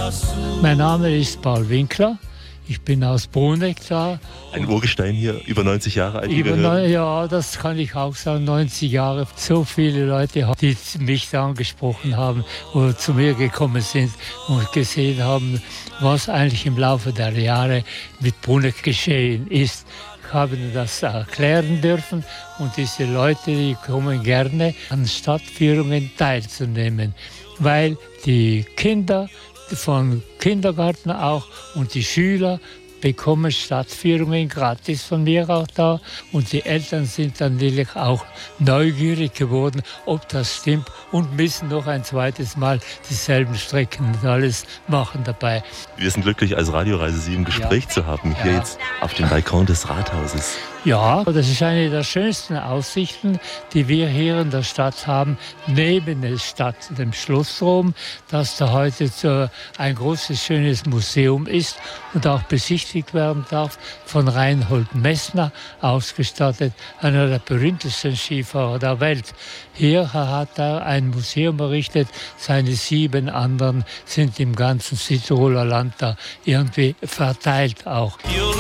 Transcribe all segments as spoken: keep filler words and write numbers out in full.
Mein Name ist Paul Winkler. Ich bin aus Bruneck da. Ein Urgestein hier, über neunzig Jahre alt. Über neun, ja, das kann ich auch sagen, neunzig Jahre. So viele Leute, die mich da angesprochen haben oder zu mir gekommen sind und gesehen haben, was eigentlich im Laufe der Jahre mit Bruneck geschehen ist. Ich habe das erklären dürfen und diese Leute, die kommen gerne an Stadtführungen teilzunehmen, weil die Kinder von Kindergarten auch und die Schüler bekommen Stadtführungen gratis von mir auch da. Und die Eltern sind dann natürlich auch neugierig geworden, ob das stimmt und müssen noch ein zweites Mal dieselben Strecken und alles machen dabei. Wir sind glücklich, als Radioreise Sie im Gespräch ja. zu haben, hier ja. jetzt auf dem Balkon des Rathauses. Ja, das ist eine der schönsten Aussichten, die wir hier in der Stadt haben, neben der Stadt, dem Schloss Rom, das da heute so ein großes, schönes Museum ist und auch besichtigt werden darf von Reinhold Messner, ausgestattet, einer der berühmtesten Skifahrer der Welt. Hier hat er ein Museum errichtet, seine sieben anderen sind im ganzen Südtiroler Land da irgendwie verteilt auch.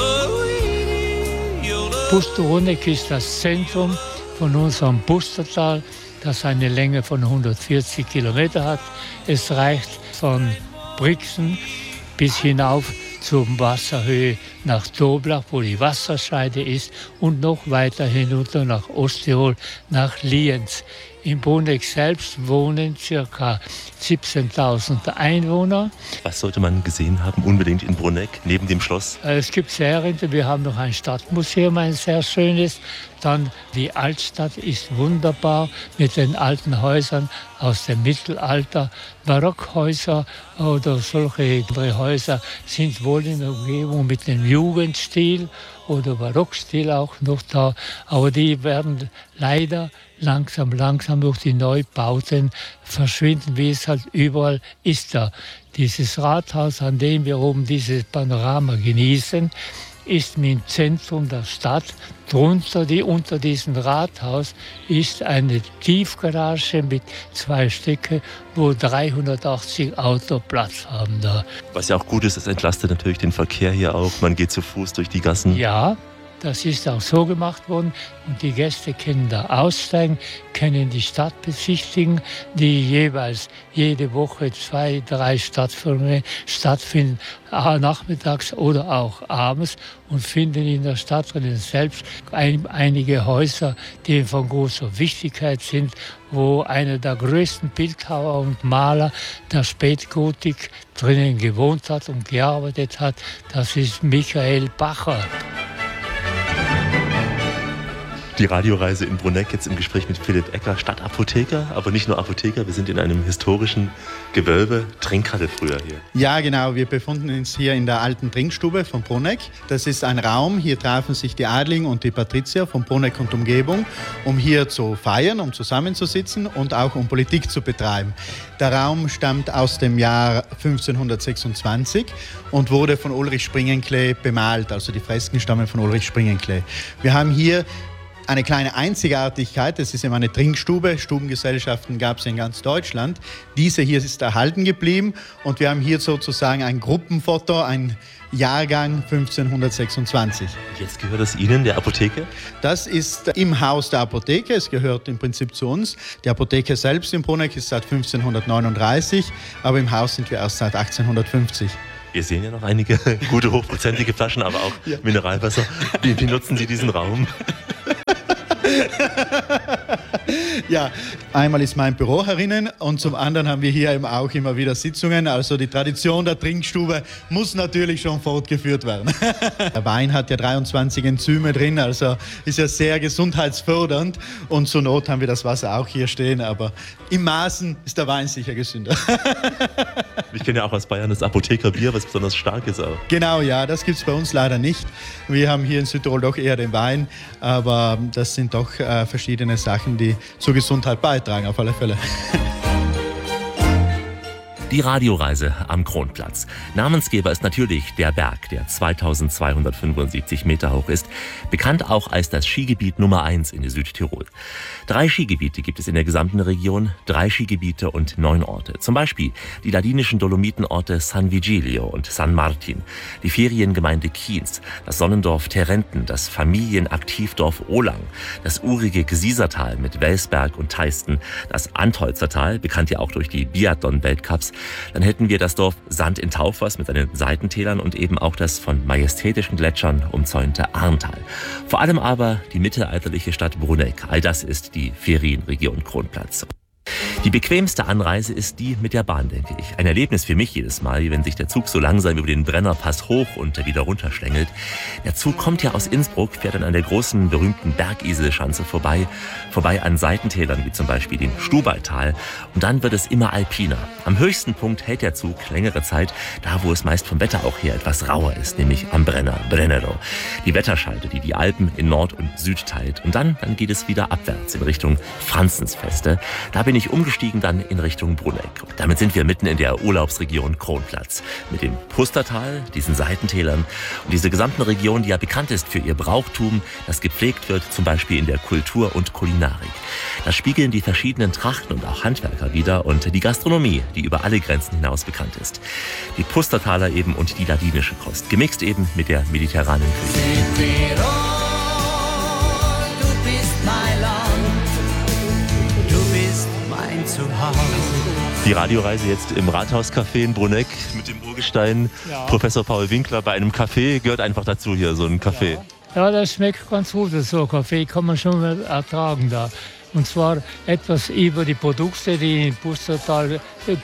Busterhuneck ist das Zentrum von unserem Bustertal, das eine Länge von hundertvierzig Kilometer hat. Es reicht von Brixen bis hinauf zur Wasserhöhe nach Toblach, wo die Wasserscheide ist, und noch weiter hinunter nach Osttirol, nach Lienz. In Bruneck selbst wohnen ca. siebzehntausend Einwohner. Was sollte man gesehen haben, unbedingt in Bruneck, neben dem Schloss? Es gibt Serien, wir haben noch ein Stadtmuseum, ein sehr schönes. Dann die Altstadt ist wunderbar mit den alten Häusern aus dem Mittelalter. Barockhäuser oder solche Häuser sind wohl in der Umgebung mit dem Jugendstil oder Barockstil auch noch da. Aber die werden leider langsam, langsam durch die Neubauten verschwinden, wie es halt überall ist da. Dieses Rathaus, an dem wir oben dieses Panorama genießen, ist im Zentrum der Stadt. Drunter, die, unter diesem Rathaus, ist eine Tiefgarage mit zwei Stücke, wo dreihundertachtzig Autos Platz haben da. Was ja auch gut ist, es entlastet natürlich den Verkehr hier auch. Man geht zu Fuß durch die Gassen. Ja, das ist auch so gemacht worden und die Gäste können da aussteigen, können die Stadt besichtigen, die jeweils jede Woche zwei, drei Stadtführungen stattfinden, nachmittags oder auch abends, und finden in der Stadt drinnen selbst ein, einige Häuser, die von großer Wichtigkeit sind, wo einer der größten Bildhauer und Maler der Spätgotik drinnen gewohnt hat und gearbeitet hat. Das ist Michael Bacher. Die Radioreise in Bruneck jetzt im Gespräch mit Philipp Ecker, Stadtapotheker, aber nicht nur Apotheker, wir sind in einem historischen Gewölbe, Trinkhalle früher hier. Ja, genau, wir befinden uns hier in der alten Trinkstube von Bruneck. Das ist ein Raum, hier trafen sich die Adligen und die Patrizier von Bruneck und Umgebung, um hier zu feiern, um zusammenzusitzen und auch um Politik zu betreiben. Der Raum stammt aus dem Jahr fünfzehnhundertsechsundzwanzig und wurde von Ulrich Springenklee bemalt, also die Fresken stammen von Ulrich Springenklee. Wir haben hier eine kleine Einzigartigkeit, das ist eben eine Trinkstube. Stubengesellschaften gab es in ganz Deutschland. Diese hier ist erhalten geblieben und wir haben hier sozusagen ein Gruppenfoto, ein Jahrgang fünfzehnhundertsechsundzwanzig. Jetzt gehört das Ihnen, der Apotheke? Das ist im Haus der Apotheke, es gehört im Prinzip zu uns. Die Apotheke selbst in Bruneck ist seit fünfzehnhundertneununddreißig, aber im Haus sind wir erst seit achtzehnhundertfünfzig. Wir sehen ja noch einige gute, hochprozentige Flaschen, aber auch ja. Mineralwasser. Wie, wie nutzen Sie diesen Raum? Ja, einmal ist mein Büro herinnen und zum anderen haben wir hier eben auch immer wieder Sitzungen. Also die Tradition der Trinkstube muss natürlich schon fortgeführt werden. Der Wein hat ja dreiundzwanzig Enzyme drin, also ist ja sehr gesundheitsfördernd. Und zur Not haben wir das Wasser auch hier stehen, aber im Maßen ist der Wein sicher gesünder. Ich kenne ja auch aus Bayern das Apothekerbier, was besonders stark ist auch. Genau, ja, das gibt es bei uns leider nicht. Wir haben hier in Südtirol doch eher den Wein, aber das sind doch äh, verschiedene Sachen, die zur Gesundheit beitragen, auf alle Fälle. Die Radioreise am Kronplatz. Namensgeber ist natürlich der Berg, der zweitausendzweihundertfünfundsiebzig Meter hoch ist, bekannt auch als das Skigebiet Nummer eins in Südtirol. Drei Skigebiete gibt es in der gesamten Region, drei Skigebiete und neun Orte. Zum Beispiel die ladinischen Dolomitenorte San Vigilio und San Martin, die Feriengemeinde Kienz, das Sonnendorf Terenten, das Familienaktivdorf Ohlang, das urige Gsiesertal mit Welsberg und Teisten, das Antholzertal, bekannt ja auch durch die Biathlon-Weltcups. Dann hätten wir das Dorf Sand in Taufers mit seinen Seitentälern und eben auch das von majestätischen Gletschern umzäunte Arntal. Vor allem aber die mittelalterliche Stadt Bruneck. All das ist die Ferienregion Kronplatz. Die bequemste Anreise ist die mit der Bahn, denke ich. Ein Erlebnis für mich jedes Mal, wenn sich der Zug so langsam über den Brennerpass hoch und wieder runterschlängelt. Der Zug kommt ja aus Innsbruck, fährt dann an der großen, berühmten Bergiselschanze vorbei, vorbei an Seitentälern wie zum Beispiel dem Stubaital. Und dann wird es immer alpiner. Am höchsten Punkt hält der Zug längere Zeit, da wo es meist vom Wetter auch her etwas rauer ist, nämlich am Brenner, Brennero. Die Wetterscheide, die die Alpen in Nord und Süd teilt. Und dann, dann geht es wieder abwärts in Richtung Franzensfeste. Da bin ich umgestiegen dann in Richtung Bruneck. Und damit sind wir mitten in der Urlaubsregion Kronplatz. Mit dem Pustertal, diesen Seitentälern und dieser gesamten Region, die ja bekannt ist für ihr Brauchtum, das gepflegt wird, zum Beispiel in der Kultur und Kulinarik. Das spiegeln die verschiedenen Trachten und auch Handwerker wider und die Gastronomie, die über alle Grenzen hinaus bekannt ist. Die Pustertaler eben und die ladinische Kost, gemixt eben mit der mediterranen Küche. Die Radioreise jetzt im Rathauscafé in Bruneck mit dem Urgestein ja. Professor Paul Winkler bei einem Café. Gehört einfach dazu hier, so ein Café. Ja, ja, das schmeckt ganz gut. So ein Kaffee kann man schon mal ertragen da. Und zwar etwas über die Produkte, die im Pustertal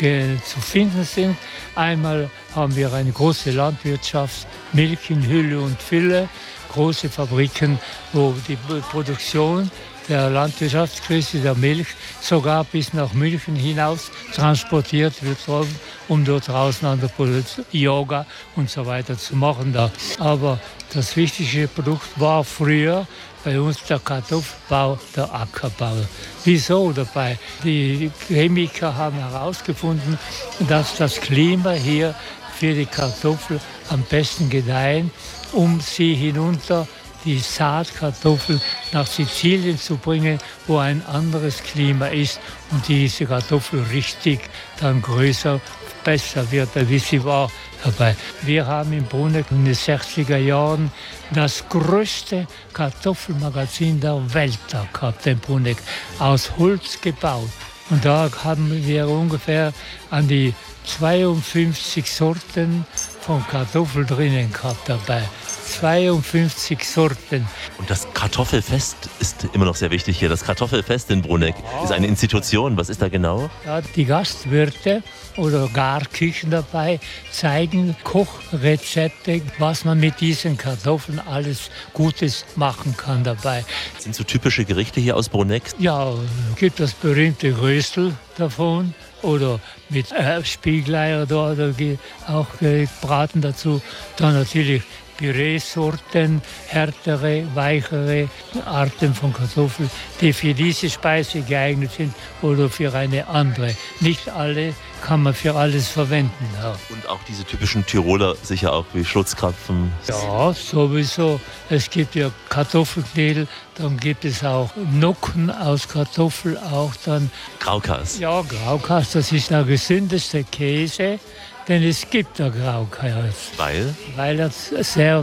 zu finden sind. Einmal haben wir eine große Landwirtschaft, Milch in Hülle und Fülle, große Fabriken, wo die Produktion der Landwirtschaftskrise der Milch sogar bis nach München hinaus transportiert wird, um dort draußen an der Produktion Yoga und so weiter zu machen. Da. Aber das wichtigste Produkt war früher bei uns der Kartoffelbau, der Ackerbau. Wieso dabei? Die Chemiker haben herausgefunden, dass das Klima hier für die Kartoffel am besten gedeihen, um sie hinunter die Saatkartoffel nach Sizilien zu bringen, wo ein anderes Klima ist und diese Kartoffel richtig dann größer, besser wird, wie sie war dabei. Wir haben in Bruneck in den sechziger Jahren das größte Kartoffelmagazin der Welt da gehabt, in Bruneck, aus Holz gebaut. Und da haben wir ungefähr an die zweiundfünfzig Sorten von Kartoffeln drinnen gehabt dabei. zweiundfünfzig Sorten. Und das Kartoffelfest ist immer noch sehr wichtig hier. Das Kartoffelfest in Bruneck ja. ist eine Institution. Was ist da genau? Ja, die Gastwirte oder Garküchen dabei zeigen Kochrezepte, was man mit diesen Kartoffeln alles Gutes machen kann dabei. Sind so typische Gerichte hier aus Bruneck? Ja, es gibt das berühmte Röstel davon. Oder mit äh, Spiegelei oder, oder auch gebraten dazu. Dann natürlich Püree-Sorten, härtere, weichere Arten von Kartoffeln, die für diese Speise geeignet sind oder für eine andere. Nicht alle kann man für alles verwenden. Ja. Und auch diese typischen Tiroler, sicher auch wie Schlutzkrapfen. Ja, sowieso. Es gibt ja Kartoffelknödel, dann gibt es auch Nucken aus Kartoffel, auch dann Graukas. Ja, Graukas, das ist der gesündeste Käse, den es gibt, der Graukas. Weil? Weil er sehr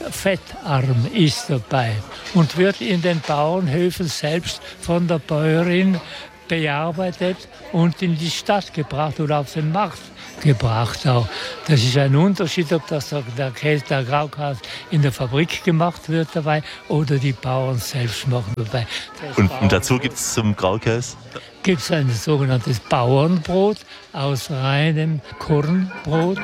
fettarm ist dabei und wird in den Bauernhöfen selbst von der Bäuerin bearbeitet und in die Stadt gebracht oder auf den Markt gebracht auch. Das ist ein Unterschied, ob das der Käse, der Graukas in der Fabrik gemacht wird dabei oder die Bauern selbst machen dabei. Und, und dazu gibt es zum Graukäse? Gibt es ein sogenanntes Bauernbrot aus reinem Kornbrot.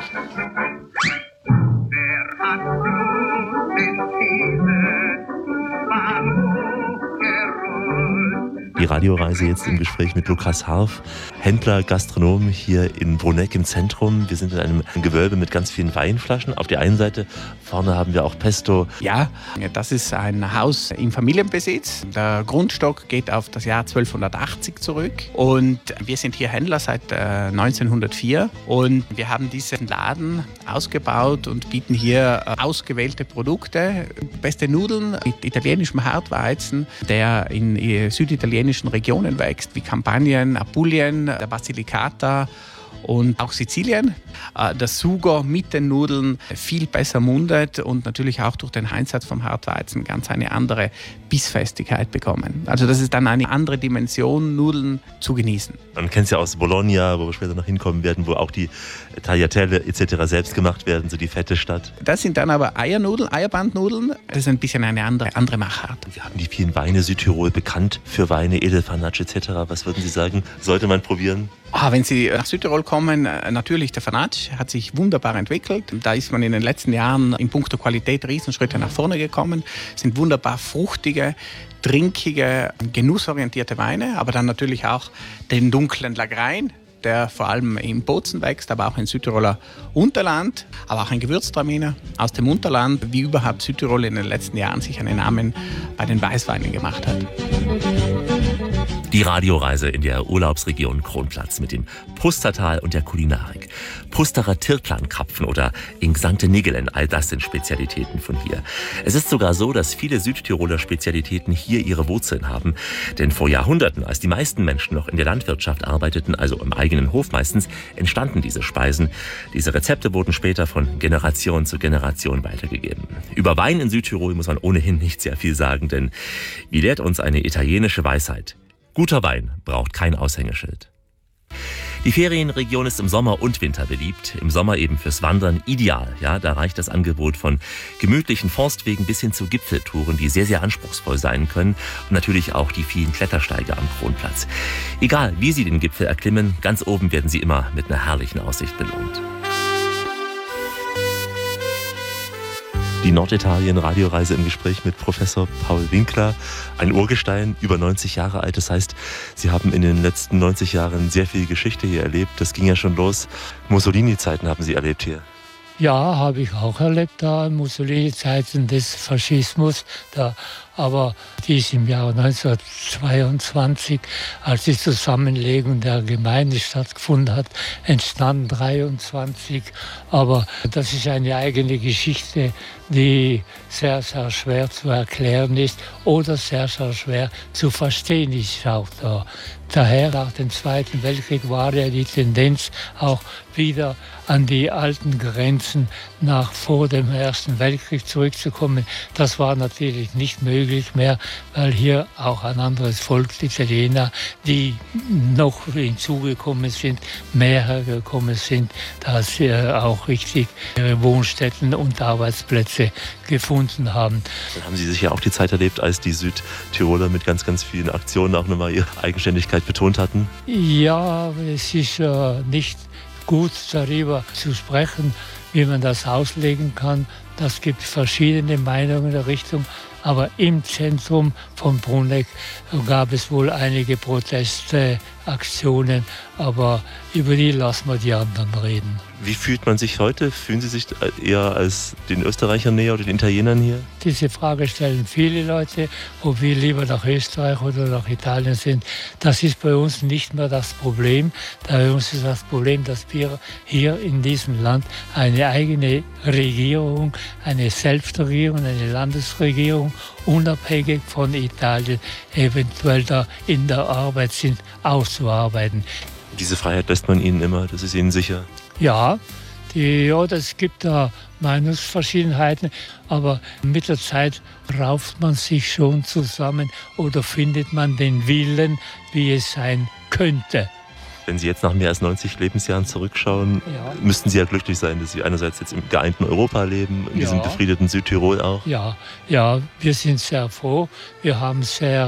Die Radioreise jetzt im Gespräch mit Lukas Harf, Händler, Gastronom hier in Bruneck im Zentrum. Wir sind in einem Gewölbe mit ganz vielen Weinflaschen. Auf der einen Seite, vorne haben wir auch Pesto. Ja, das ist ein Haus im Familienbesitz. Der Grundstock geht auf das Jahr zwölfhundertachtzig zurück und wir sind hier Händler seit neunzehnhundertvier und wir haben diesen Laden ausgebaut und bieten hier ausgewählte Produkte. Beste Nudeln mit italienischem Hartweizen, der in süditalienischen Regionen wächst, wie Kampanien, Apulien, der Basilicata und auch Sizilien. Das Sugo mit den Nudeln viel besser mundet und natürlich auch durch den Einsatz vom Hartweizen ganz eine andere Bissfestigkeit bekommen. Also das ist dann eine andere Dimension, Nudeln zu genießen. Man kennt es ja aus Bologna, wo wir später noch hinkommen werden, wo auch die Tagliatelle et cetera selbst gemacht werden, so die fette Stadt. Das sind dann aber Eiernudeln, Eierbandnudeln. Das ist ein bisschen eine andere, andere Machart. Wir haben die vielen Weine, Südtirol bekannt für Weine, Edelfanatsch et cetera. Was würden Sie sagen, sollte man probieren? Ah, wenn Sie nach Südtirol kommen, natürlich der Fanatsch hat sich wunderbar entwickelt. Da ist man in den letzten Jahren in puncto Qualität Riesenschritte nach vorne gekommen. Es sind wunderbar fruchtige, trinkige, genussorientierte Weine, aber dann natürlich auch den dunklen Lagrein, der vor allem im Bozen wächst, aber auch im Südtiroler Unterland, aber auch ein Gewürztraminer aus dem Unterland, wie überhaupt Südtirol in den letzten Jahren sich einen Namen bei den Weißweinen gemacht hat. Die Radioreise in der Urlaubsregion Kronplatz mit dem Pustertal und der Kulinarik. Pusterer Tirklan-Krapfen oder Inksankte Nigelen, all das sind Spezialitäten von hier. Es ist sogar so, dass viele Südtiroler Spezialitäten hier ihre Wurzeln haben. Denn vor Jahrhunderten, als die meisten Menschen noch in der Landwirtschaft arbeiteten, also im eigenen Hof meistens, entstanden diese Speisen. Diese Rezepte wurden später von Generation zu Generation weitergegeben. Über Wein in Südtirol muss man ohnehin nicht sehr viel sagen, denn wie lehrt uns eine italienische Weisheit? Guter Wein braucht kein Aushängeschild. Die Ferienregion ist im Sommer und Winter beliebt. Im Sommer eben fürs Wandern ideal. Ja, da reicht das Angebot von gemütlichen Forstwegen bis hin zu Gipfeltouren, die sehr, sehr anspruchsvoll sein können. Und natürlich auch die vielen Klettersteige am Kronplatz. Egal, wie Sie den Gipfel erklimmen, ganz oben werden Sie immer mit einer herrlichen Aussicht belohnt. Die Norditalien-Radioreise im Gespräch mit Professor Paul Winkler, ein Urgestein, über neunzig Jahre alt. Das heißt, Sie haben in den letzten neunzig Jahren sehr viel Geschichte hier erlebt. Das ging ja schon los. Mussolini-Zeiten haben Sie erlebt hier. Ja, habe ich auch erlebt, da Mussolini-Zeiten des Faschismus. Da, aber die ist im Jahr neunzehnhundertzweiundzwanzig, als die Zusammenlegung der Gemeinde stattgefunden hat, entstanden dreiundzwanzig. Aber das ist eine eigene Geschichte, die sehr, sehr schwer zu erklären ist oder sehr, sehr schwer zu verstehen ist auch da. Daher nach dem Zweiten Weltkrieg war ja die Tendenz auch wieder an die alten Grenzen nach vor dem Ersten Weltkrieg zurückzukommen. Das war natürlich nicht möglich mehr, weil hier auch ein anderes Volk, die Italiener, die noch hinzugekommen sind, mehr hergekommen sind, dass sie auch richtig ihre Wohnstätten und Arbeitsplätze gefunden haben. Dann haben Sie sicher auch die Zeit erlebt, als die Südtiroler mit ganz, ganz vielen Aktionen auch nochmal ihre Eigenständigkeit betont hatten? Ja, es ist äh, nicht gut darüber zu sprechen, wie man das auslegen kann. Das gibt verschiedene Meinungen in der Richtung. Aber im Zentrum von Bruneck gab es wohl einige Protestaktionen, aber über die lassen wir die anderen reden. Wie fühlt man sich heute? Fühlen Sie sich eher als den Österreichern näher oder den Italienern hier? Diese Frage stellen viele Leute, ob wir lieber nach Österreich oder nach Italien sind. Das ist bei uns nicht mehr das Problem. Bei uns ist das Problem, dass wir hier in diesem Land eine eigene Regierung, eine Selbstregierung, eine Landesregierung, unabhängig von Italien, eventuell da in der Arbeit sind, auszuarbeiten. Diese Freiheit lässt man Ihnen immer, das ist Ihnen sicher? Ja, die, ja, es gibt da Meinungsverschiedenheiten, aber mit der Zeit rauft man sich schon zusammen oder findet man den Willen, wie es sein könnte. Wenn Sie jetzt nach mehr als neunzig Lebensjahren zurückschauen, ja, müssten Sie ja glücklich sein, dass Sie einerseits jetzt im geeinten Europa leben, in ja. diesem befriedeten Südtirol auch. Ja, ja, wir sind sehr froh. Wir haben sehr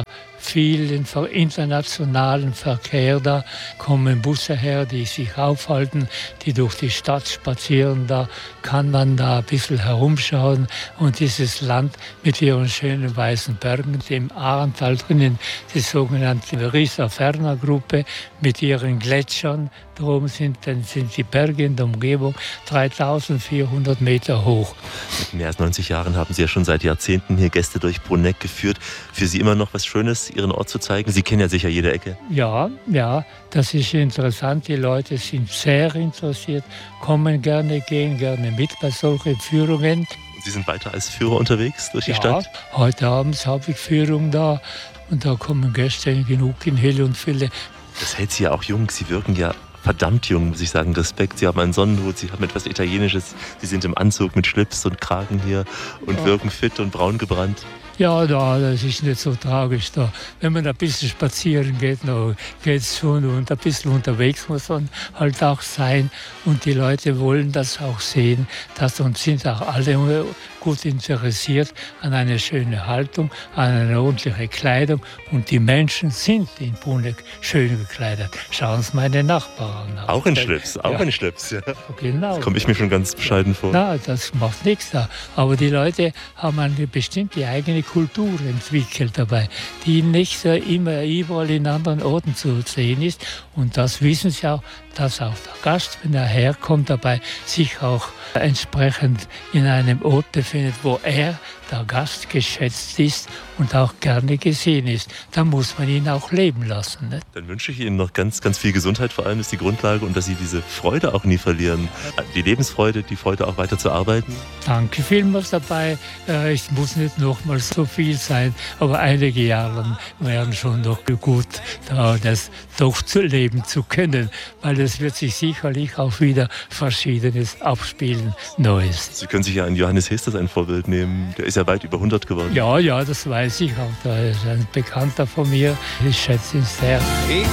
vielen internationalen Verkehr da, kommen Busse her, die sich aufhalten, die durch die Stadt spazieren. Da kann man da ein bisschen herumschauen und dieses Land mit ihren schönen weißen Bergen, im Ahrental drinnen die sogenannte Risa-Ferner-Gruppe mit ihren Gletschern. Drum sind, dann sind die Berge in der Umgebung dreitausendvierhundert Meter hoch. Mit mehr als neunzig Jahren haben Sie ja schon seit Jahrzehnten hier Gäste durch Bruneck geführt. Für Sie immer noch was Schönes, Ihren Ort zu zeigen? Sie kennen ja sicher jede Ecke. Ja, ja, das ist interessant. Die Leute sind sehr interessiert, kommen gerne, gehen gerne mit bei solchen Führungen. Sie sind weiter als Führer unterwegs durch die ja, Stadt? Heute Abend habe ich Führung da und da kommen Gäste genug in Hülle und Fülle. Das hält Sie ja auch jung. Sie wirken ja verdammt jung, muss ich sagen. Respekt. Sie haben einen Sonnenhut, Sie haben etwas Italienisches. Sie sind im Anzug mit Schlips und Kragen hier und ja. wirken fit und braun gebrannt. Ja, da, das ist nicht so tragisch. Da. Wenn man ein bisschen spazieren geht, geht es schon. Und ein bisschen unterwegs muss man halt auch sein. Und die Leute wollen das auch sehen. Das, und sind auch alle gut interessiert an eine schöne Haltung, an eine ordentliche Kleidung. Und die Menschen sind in Bruneck schön gekleidet. Schauen Sie meine Nachbarn an. Auch in Schlips, auch ja. in Schlips. Ja. Genau. Das komme ich mir schon ganz bescheiden vor. Na, das macht nichts da. Aber die Leute haben eine bestimmte eigene Kultur entwickelt dabei, die nicht so immer überall in anderen Orten zu sehen ist. Und das wissen sie auch, dass auch der Gast, wenn er herkommt, dabei sich auch entsprechend in einem Ort befindet, wo er, der Gast, geschätzt ist und auch gerne gesehen ist. Da muss man ihn auch leben lassen. Nicht? Dann wünsche ich Ihnen noch ganz, ganz viel Gesundheit, vor allem ist die Grundlage, und dass Sie diese Freude auch nie verlieren. Die Lebensfreude, die Freude auch weiter zu arbeiten. Danke vielmals dabei. Ich muss nicht noch mal so viel sein, aber einige Jahre wären schon noch gut, das doch zu leben zu können, weil es wird sich sicherlich auch wieder Verschiedenes abspielen, Neues. Sie können sich ja an Johannes Hesters ein Vorbild nehmen. Der ist ja weit über hundert geworden. Ja, ja, das weiß ich auch. Da ist ein Bekannter von mir. Ich schätze ihn sehr. Ich